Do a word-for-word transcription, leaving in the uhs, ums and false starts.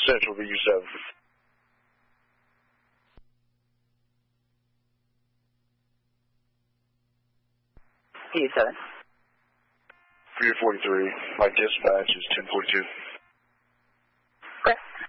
Central to U seven. U seven. three forty-three. My dispatch is ten forty-two. Okay.